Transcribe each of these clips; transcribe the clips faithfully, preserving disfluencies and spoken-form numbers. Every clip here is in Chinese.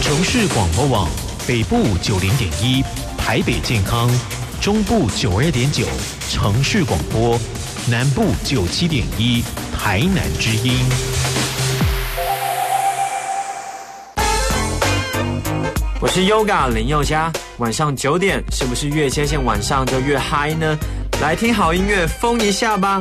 城市广播网北部九零点一，台北健康，中部九二点九，城市广播，南部九七点一，台南之音。 我是 Yoga 林宥嘉，晚上九点是不是越接近晚上就越嗨呢？来听好音乐，疯一下吧！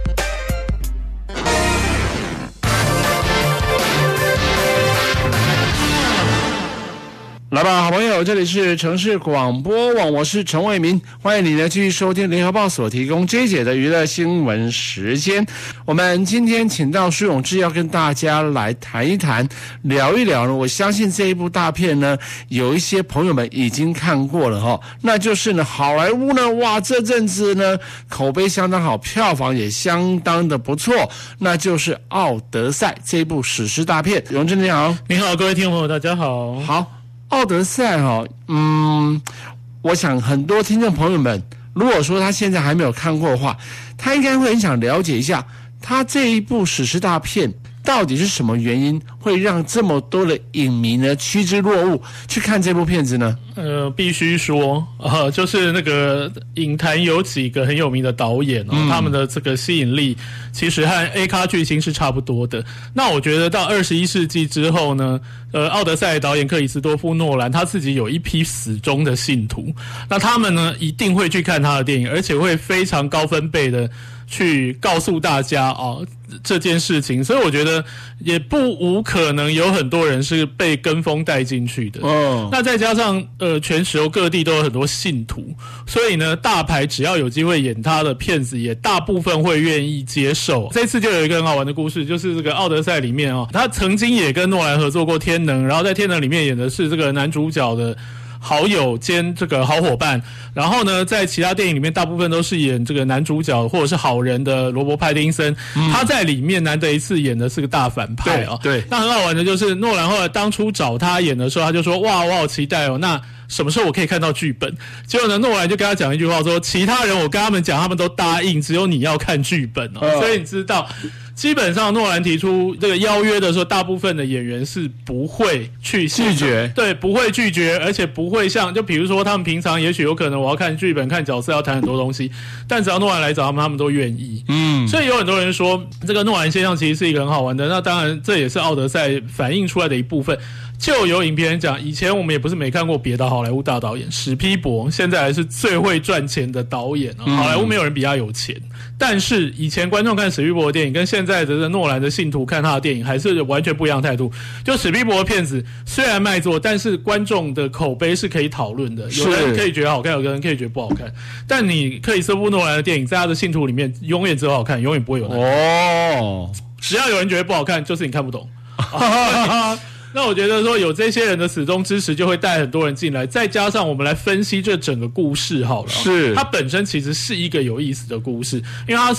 来吧，好朋友，这里是城市广播网，我是陈伟民，欢迎你呢继续收听联合报所提供这一节的娱乐新闻时间。我们今天请到苏永志要跟大家来谈一谈，聊一聊呢。我相信这一部大片呢，有一些朋友们已经看过了哈，那就是呢，好莱坞呢，哇，这阵子呢口碑相当好，票房也相当的不错，那就是《奥德赛》这一部史诗大片。永志你好。 你好，各位听众朋友，大家好。 好。奥德赛哈，嗯，我想很多听众朋友们，如果说他现在还没有看过的话，他应该会很想了解一下，他这一部史诗大片到底是什么原因会让这么多的影迷呢趋之若鹜去看这部片子呢？ 呃，必须说，呃，就是那个影坛有几个很有名的导演哦，嗯、他们的这个吸引力其实和 A 咖巨星是差不多的。那我觉得到二十一世纪之后呢，呃，奥德赛导演克里斯多夫诺兰他自己有一批死忠的信徒，那他们呢一定会去看他的电影，而且会非常高分贝的去告诉大家哦这件事情，所以我觉得也不无可能有很多人是被跟风带进去的。哦，那再加上呃全球各地都有很多信徒，所以呢大牌只要有机会演他的片子，也大部分会愿意接受。这次就有一个很好玩的故事，就是这个奥德赛里面哦，他曾经也跟诺兰合作过天能，然后在天能里面演的是这个男主角的好友兼这个好伙伴，然后呢在其他电影里面大部分都是演这个男主角或者是好人的罗伯·派丁森、嗯、他在里面难得一次演的是个大反派哦。 对，对， 那很好玩的就是诺兰后来当初找他演的时候，他就说哇我好期待哦，那什么时候我可以看到剧本？结果呢诺兰就跟他讲一句话说，其他人我跟他们讲他们都答应，只有你要看剧本哦、嗯、所以你知道基本上诺兰提出这个邀约的时候，大部分的演员是不会去拒绝， 对，不会拒绝，而且不会像就比如说他们平常也许有可能我要看剧本看角色要谈很多东西，但只要诺兰来找他们，他们都愿意。嗯，所以有很多人说这个诺兰现象其实是一个很好玩的，那当然这也是奥德赛反映出来的一部分。就有影评人讲，以前我们也不是没看过别的好莱坞大导演，史匹柏现在还是最会赚钱的导演、哦嗯、好莱坞没有人比他有钱，但是以前观众看史匹柏的电影跟现在的诺兰的信徒看他的电影还是完全不一样的态度。就史匹柏的片子虽然卖座，但是观众的口碑是可以讨论的，有人可以觉得好看，有人可以觉得不好看，但你克里斯托夫诺兰的电影在他的信徒里面永远只有好看，永远不会有难看哦。只要有人觉得不好看，就是你看不懂那我觉得说有这些人的始终支持，就会带很多人进来，再加上我们来分析这整个故事好了。是，它本身其实是一个有意思的故事，因为它